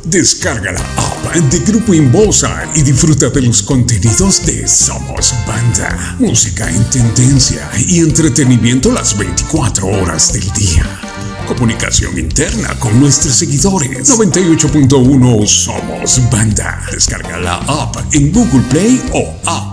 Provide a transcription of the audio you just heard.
Descarga la app de Grupo Inbosa y disfruta de los contenidos de Somos Banda. Música en tendencia y entretenimiento las 24 horas del día. Comunicación interna con nuestros seguidores. 98.1 Somos Banda. Descarga la app en Google Play o App